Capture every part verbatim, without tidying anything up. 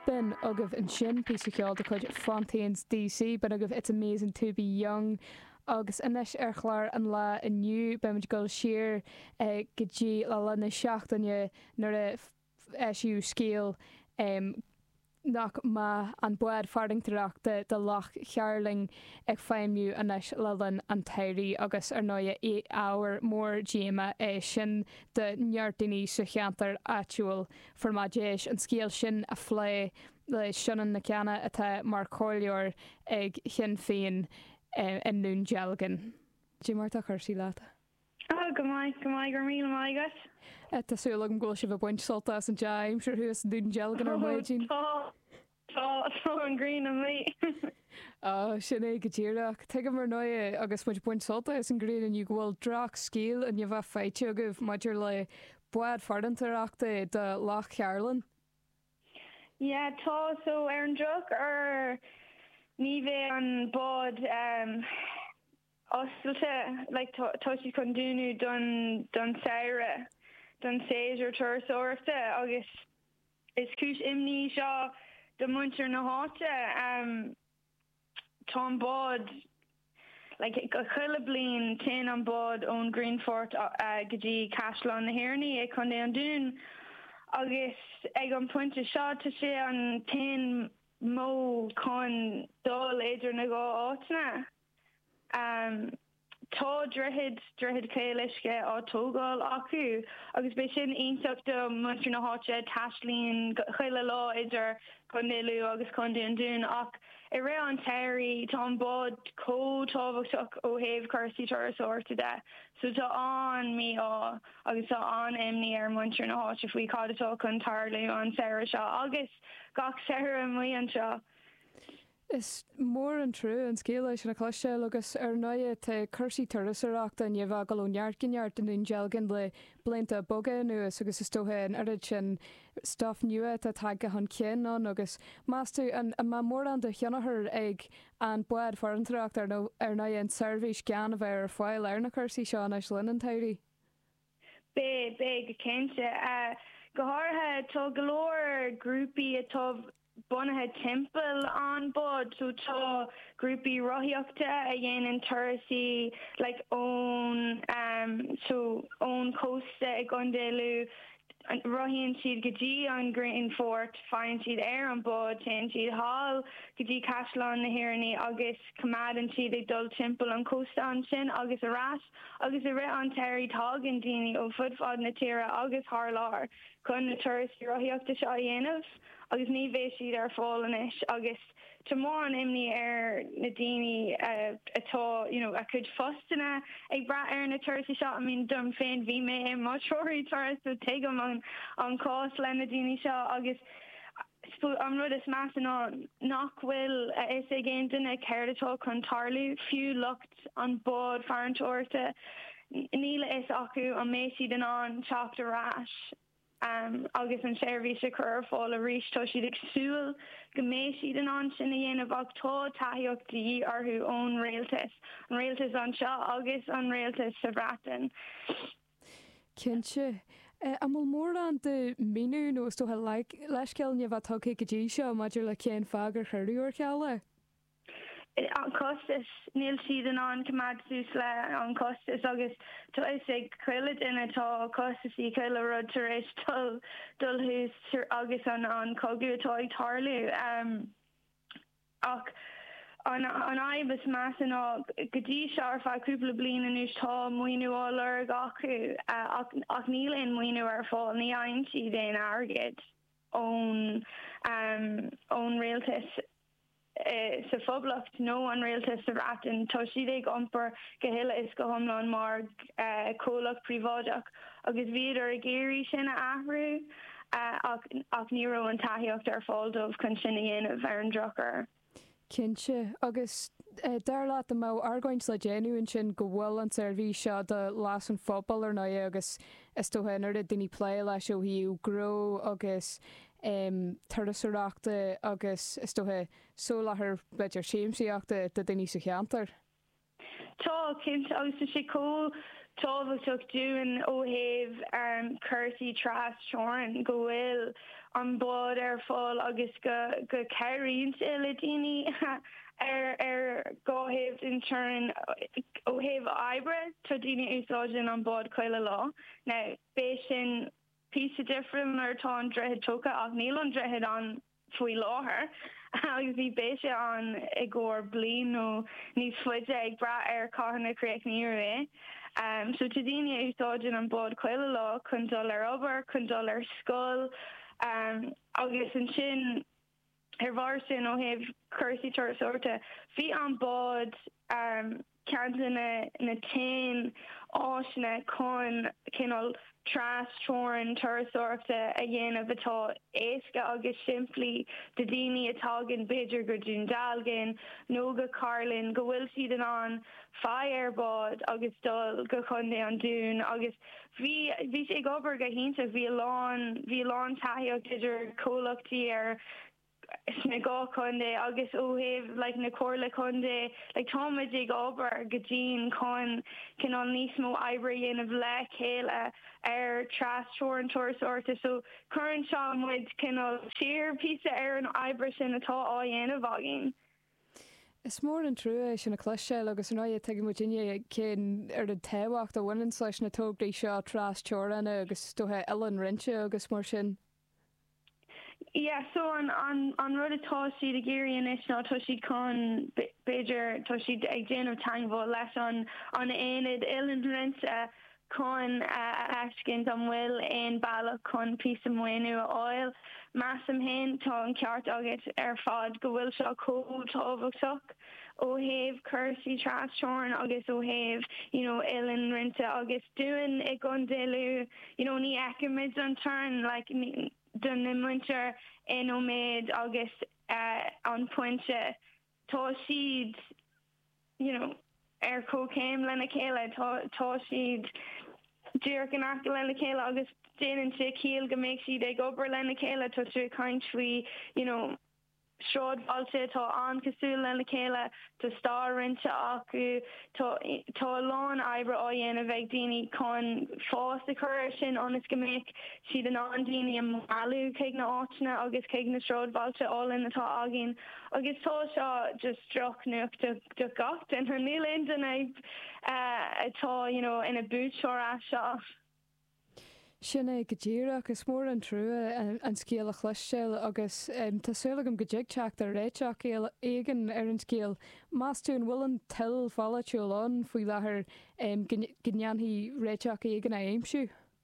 Ben agah an sin písa ceáil de chuid Fontaines D C, ben agah It's Amazing to be Young, agus inis ar chláir an lá inniu be muid goil siar uh, go dtí le le na seachtaine nar a eisiú scéal um, nach má an buad fardingtarach de, de lach chearling ag féimniu inis le linn an teirí agus ar náide é áhar mór déama é sin de neartdaoine sa cheantar actual formadéis an scéal sin a phlé le sinan na ceanna atá mar choileoir ag chin féin uh, in nún gealgan. Dé mar a chuirsí láta? Oh, go mai, go mai, gur míle maigat. Tásúla an ggóil sibh buint solta an jaim, sure thuas dún gealgan ar muidín. Tá, tá, tá an green an mí. Á, sin é go dtíireach. Tuige mar nóie agus muid buint solta is an green an you bhfuil drach scéal an bheith feite agah maidir le buad fardantarachta de lach chearlan. Yeah, tá, so ar an drach ar ní bheith an bod um, oscailte, like, tá si chun dúnú don don saoire, don séidir tuairteoireachta, agus is cúis imní seo do muintir na háte, um, tá an bod, like, go chuile bliain tin an bod ón Greenfort uh, go dtí Cashlan na Hiarnaí ag chun é an dún, agus ag an pointe seo tá sé an tin mó chun dul idir na gá áitna. Um, tá drihid drihid céilisce á tógáil acu, agus bé sin ionach do muintir na háte taislíonn chuile lá idir chun éilú agus chun an dún ach i ré an teirí tá an bod cótábhachtach ó héamh chuirsaí tuairteoireachta de, so tá an mí á agus tá an imní ar muintir na háte faoi cadatá chun tarlú an saoire seo, agus gach saoire mí an seo. Is mór an trú an scéala sin na cloiste agus ar náide tá chuirsaí tuirteoireachta an bheith go neartcinneart in gealgan le blianta boga nuas agus is tóthe an arid sin stuff nua a tagga an cin an agus mástú an má mór an de cheannathir ag an buad farantaracht ar nó ar náide an service cean a bheith ar fáil ar na chuirsaí seo is linn an teirí. Bé, bé, go cinnte. Uh, go háirithe tá golóir grúpi atá bunathe timpeall an bod, so tá grúpi roiíochta a dhéanann tuirsaí like ón um, so ón costa ag Gundéilú, roiíonn siad go dtí an Greenfort, fáinne siad ar an bod, téann siad hall go dtí Cashlan na Hiarnaí agus cumadann siad ag dul timpeall an costa an sin agus a ras, agus a rit an teirí tágan daoine ó fudfád na tíre agus thar lár chun na tuirsaí roiíochta seo a dhéanamh, agus ní bheith siad ar fálanis, agus tá mór an imní ar na daoine uh, atá, you know, a chud fostanna ag bra ar na tuirsaí seo, I mean, dom féin bhí mé é máisiúirí tuairis so teagam an an cás le na daoine seo, agus an rud is meas ná nachhfuil uh, is ag géan duine ceir atá chun tarlú fiú lucht an bod farantúirte, níla is acu an méisiad an an teacht arás. Um, agus an seirbhís a chur fáil a rís tá siad ag súil go méid siad an an sin a dhéanamh ach tá taíochtaí orthú ón réaltas, an réaltas an seo agus an réaltas sa bhreatain. Cinnte. Uh, am bhfuil mór an de míú nó tóthe leisceil ne bheith tucha go dtí seo maidir le céan fágur chuirúir ceala? An costas níl siad an an cumad sús le an costas agus tá is ag chuile duine tá costasí chuile rud tar éis dul dul hús agus an an cogu atá ag tarlú um, ach an an aibas meas an á go dtí seo ar feadh cúpla bliain anúis tá muoinúáil ar gacu uh, ach, ach níl in muoinú ar fáil ní aon siad éon airgid ón um, ón réaltas Uh, sa foblacht nó an réaltas sa bhreatain tá siad ag iompar go héile is go thomláin mar uh, cólacht príomháideach agus bhíidir a géirí sin a ahrú uh, ach, ach ní raibh an taithíocht ar fáil dómh chun sin a dhéanamh ar an drochar. Cinnte agus uh, dar leat am má argáint le déanúin sin go bhfuil an serví seo de las an fóbal ar náide agus is tóhénar a duine plé leis ó hiú gró agus um, tarasúachta agus is tóthe sóláthair beidir séimsíachta de duine sa cheantar. Tá cinnte agus sé có Tóbhachtach dúin ó thaobh um, Kirsty Tras Seoran go bhfuil an bod ar fáil agus go go ceiríonn le daoine ar ar gáthibh in turn ó thaobh oibre tá daoine úsáidin an bod coile lá. Now, béis sin piece of different ar tá an drehead tóca ach níl an drehead an faoi láthair. agus bhí béise an i gcóir bliain nó níos fuide ag bra ar cathanna craicní é. Um, so tá daoine úsáidin an bod coile lá chun dul ar obair, chun dul ar scoil, um, agus an sin ar bhar sin ó thaobh Kirsty Tras Seoran, bhí an bod um, ceantar na, na tain áisina chun cinál Tras Seoran Tras Seoran a dhéanamh atá éasca agus siimplí de daoine atágan beidir gur dún dalgan nó go Carlin go bhfuil siad an an fá ar bod agus dul go chundé an dún agus bhí bhí sé ag obair go hinnta bhí lán bhí lán taíocht idir cólachtaí ar sna gá chundé agus ó thaobh like na cóirla chundé like táid ag obair go dtín chun cin an níos mó oibre dhéanamh le chéile ar Tras Seoran Tras Seoran, so chuann seo muid cinál siar píosa ar an oibre sin atá á dhéanamh agin. Is mór an trú sin na cluise agus an áiad teag muine cin ar an tahacht a bhaineann leis na tógdaí seo Tras Seoran agus dotha Ellen Rinse agus mar sin. Yeah, so on on on rud atá siad a géirí inis ná tá siad chun beidir tá siad ag déanamh tangmhá leis an an aonad Ellen Rinse chun eiscint an bhfuil aon bailach chun píos of muinú oil massam hen tá an ceart agat ar fad go bhfuil seo cótábhachtach ó thaobh Kirsty Tras Seoran agus ó thaobh you know Ellen Rinse agus dúin ag an déilú you know ní eicimid an turn like dun na muintir in óméid agus uh, an pointe tá siad you know ar cócéim lena chéile tá siad dúir gannach lena chéile agus déanann sé cíal go méid siad ag obair lena chéile tá tú caint faoi you know Sráid fáilte tá an cosú lena chéile tá star Rinse acu tá lán oibre á dhéanamh ag daoine chun fás a chuir sin anas go méid siad an an daoine an máú céig na áitna agus céig na sráid fáilte álinn atá agin agus tá seo just droch nuach do gacht an her níl in ag atá you know ina bút seoir seo. Sinna go ddíireach is mór an trua an scéal a chluisteil agus tásúla go go deagteach ar réiteach éigen ar an scéal. Mástún bhfuil an til fáileúán faoi láthair gneannaí réiteach éigen a aimsú.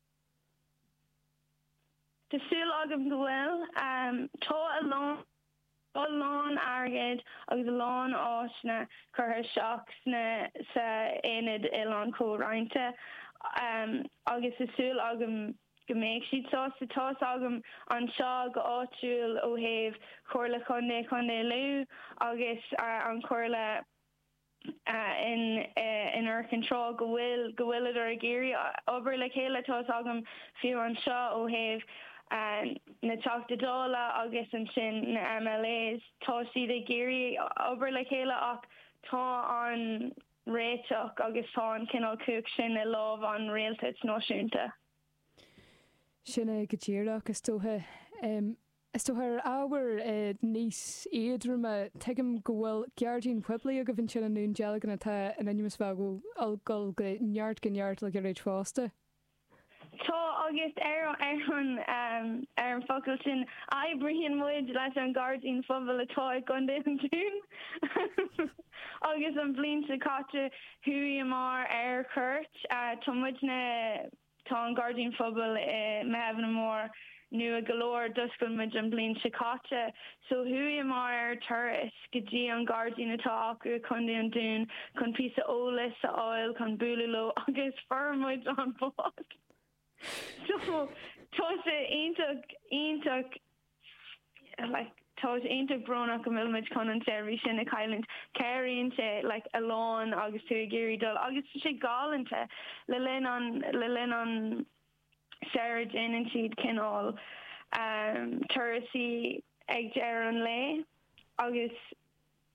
Tásúil agam go bhfuil tá a lán Tá lán agad agus lán áisna chutha seach sna sa aonad Oileán Comhroinnte. Um, agus isúil agam go méid siad tá tá agam an seo go áitiúil ó thaobh chomhairla chundé chundé lú agus uh, an chomhairla uh, in uh, in ar control go bhfuil go bhfuil ar a géirí obair le chéile tá agam fiú an seo ó thaobh uh, na teachta dála agus an sin na M L As tá siad a géirí obair le chéile ach tá an réiteach agus tá an cinál cúig sin i lámh an réaltas náisiúnta. Sinna go ddíireach agus tótha is tóthar ábhar níos éadruma tuigim go bhfuil geardín pueblaí a go bhain sin an nún dealagan atá in animas bhagú algal go neart go neart le go réid fásta. Tá agus ar an ar an focail sin aibríonn muid leis an gardín phobal atá ag gan an dún. Agus an bblin sa caite thuí mar ar chuirt tá muid na tá an gardín phobal me hefn na mór nu a galore duscail muid an bblin sa caite, so thuí mar ar turas go dtí an gardín atá acu chun an dún chun píosa ólas a áil chun buúlaló agus fearmuid an bád. So tá sé ionach ionach like tá ionach bronnach go milliid chun an séirí sin na caiileann céiríonnta like a lán agus tú a géirí dul agus sé gáileanta le linn an le linn an Sarah Jane and siad cinál um turasí ag dear an lé agus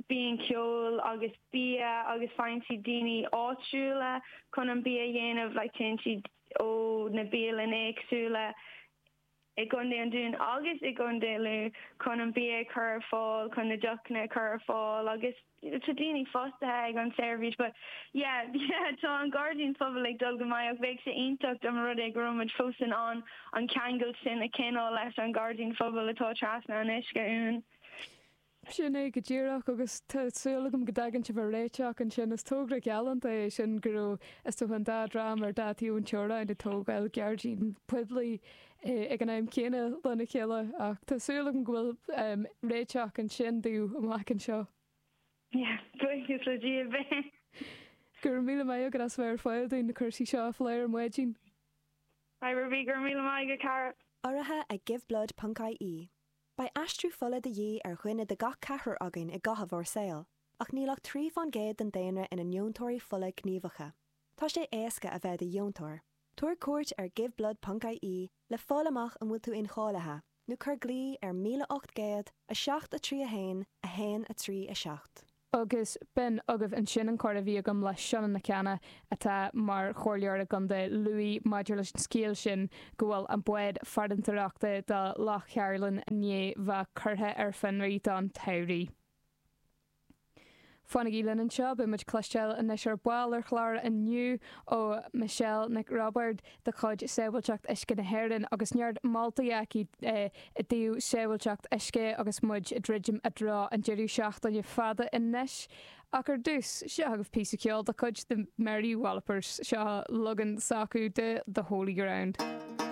bíon ceol agus bia agus fáin si daoine áitiúla chun an bia dhéanamh le tin si ó na bíal in éagsúla I gundé an dún agus I gundé lu chun an bia chur fáil chun na deachna chur fáil agus tá daoine fosta ag an service, but yeah, yeah, tá an Guardian phobal ag dul go maiach bheith sé iontacht am rud ag rumid fósan an an ceangail sin a cinál leis an Guardian phobal atá trasna an isce ún. Sin é go ddíireach agus tásúlagam go dagan se bhar réiteach an sin is tógra gealant é sin gurú is tú an dá drám ar dátíún teora in de tógail Guardian Puebli ag an aim céine lena chéile ach tásúlagam ghfuil um, réiteach an sin dú amach an seo. Yeah, bugus le dí bheith. Gur míle mai agad as bhar fáil dún na chuirsí seo fléir an muidín. Ibar bhí gur míle mai go cara. Áirithe ag Give Blood Punk I E. Ba astrú fola de dhé ar chuine de gach cethir againn I gathah ar saoil, ach nílach trí fan géad den daonra ina neontóirí fola gníomhacha. Tá sé éasca a bheith de dheontóir. Tuair cuairt ar Give Blood Punk I E le fálamach an bhfuil tú incholaithe, nó chur glí ar míle ocht géad a seacht a trí a hain a hain a trí a seacht. Agus ben agah an sin an chuir a bhí agam leis sean na ceanna atá mar chóirlear a gan de Louis Maidir leis scéal sin go bhfuil an buid fardantarachta de Loch Chearlan ní bheith curtha ar fanraí don tairí. Fannig ílan an seo be muid cleisteil in is ar báil ar chláir aniu ó Michelle Nick Robert de chuid séhilteacht isce na hhéireann agus neart Maltaíací i dtíú séhilteacht isce agus muid i ddridim a drá an deirí seachta le fada inis ach ar dús seo agah písa ceol de chuid de Mary Wallopers seo lugan sacu de the Holy Ground.